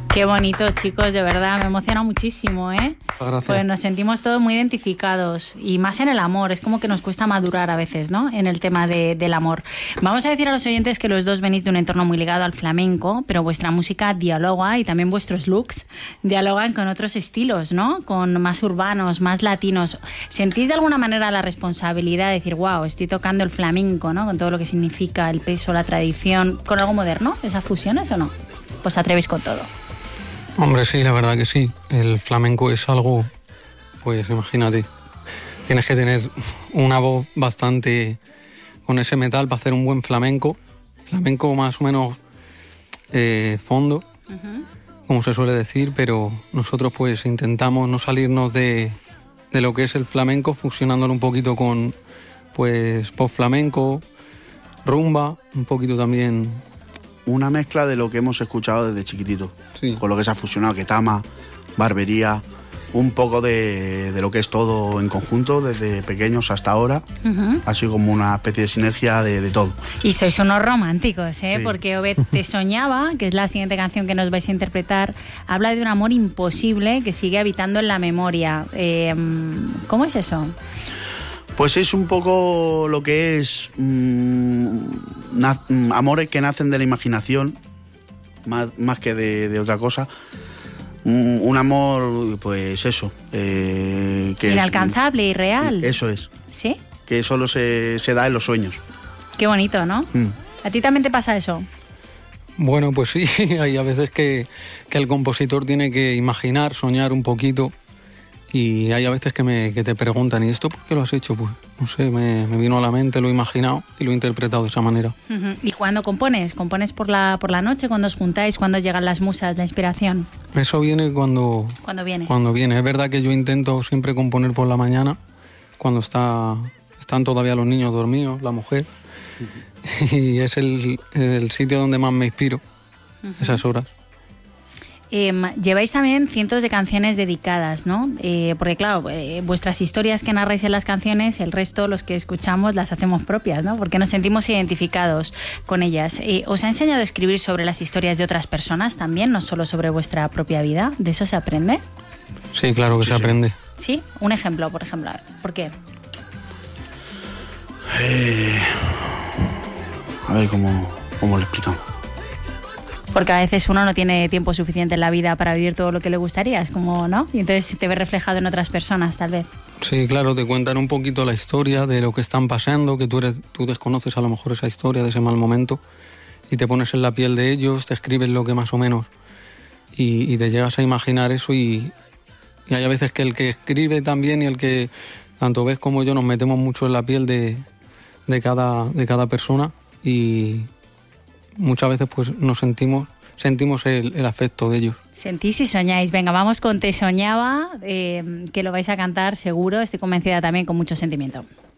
Qué bonito, chicos, de verdad, me emociona muchísimo, ¿eh? Gracias. Pues nos sentimos todos muy identificados y más en el amor, es como que nos cuesta madurar a veces, ¿no? En el tema del amor. Vamos a decir a los oyentes que los dos venís de un entorno muy ligado al flamenco, pero vuestra música dialoga y también vuestros looks dialogan con otros estilos, ¿no? Con más urbanos, más latinos. ¿Sentís de alguna manera la responsabilidad de decir, wow, estoy tocando el flamenco, ¿no? Con todo lo que significa el peso, la tradición, con algo moderno, esas fusiones o no? Pues atrevéis con todo. Hombre, sí, la verdad que sí. El flamenco es algo, pues imagínate, tienes que tener una voz bastante con ese metal para hacer un buen flamenco. Flamenco más o menos fondo, como se suele decir, pero nosotros pues intentamos no salirnos de lo que es el flamenco, fusionándolo un poquito con pues pop flamenco, rumba, un poquito también. Una mezcla de lo que hemos escuchado desde chiquitito, Sí. con lo que se ha fusionado, Ketama, barbería, un poco de lo que es todo en conjunto, desde pequeños hasta ahora. Ha sido como una especie de sinergia de todo. Y sois unos románticos, ¿eh? Sí. Porque Obed Te soñaba, que es la siguiente canción que nos vais a interpretar, habla de un amor imposible que sigue habitando en la memoria. ¿Cómo es eso? Pues es un poco lo que es amores que nacen de la imaginación, más que de otra cosa. Un amor, pues eso. Que Inalcanzable y real. Eso es. ¿Sí? Que solo se da en los sueños. Qué bonito, ¿no? ¿A ti también te pasa eso? Bueno, pues sí, hay a veces que el compositor tiene que imaginar, soñar un poquito, y hay a veces que te preguntan, ¿y esto por qué lo has hecho? Pues no sé, me vino a la mente, lo he imaginado y lo he interpretado de esa manera. ¿Y cuándo compones? ¿Compones por la noche, cuando os juntáis, cuando llegan las musas, la inspiración? Eso viene cuando viene. Cuando viene. Es verdad que yo intento siempre componer por la mañana, cuando están todavía los niños dormidos, la mujer, y es el sitio donde más me inspiro, esas horas. Lleváis también cientos de canciones dedicadas, ¿no? Porque claro, vuestras historias que narráis en las canciones, el resto, los que escuchamos, las hacemos propias, ¿no? Porque nos sentimos identificados con ellas. ¿Os ha enseñado a escribir sobre las historias de otras personas también, no solo sobre vuestra propia vida? ¿De eso se aprende? Sí, claro que se aprende. ¿Sí? Un ejemplo, por ejemplo. ¿Por qué? A ver cómo lo explicamos. Porque a veces uno no tiene tiempo suficiente en la vida para vivir todo lo que le gustaría, es como, ¿no? Y entonces te ves reflejado en otras personas, tal vez. Sí, claro, te cuentan un poquito la historia de lo que están pasando, que tú desconoces a lo mejor esa historia de ese mal momento, y te pones en la piel de ellos, te escriben lo que más o menos, y te llegas a imaginar eso, y hay a veces que el que escribe también y el que, tanto ves como yo, nos metemos mucho en la piel de cada persona, y muchas veces pues nos sentimos el afecto de ellos. Sentís y soñáis. Venga, vamos con Te soñaba, que lo vais a cantar seguro, estoy convencida también con mucho sentimiento.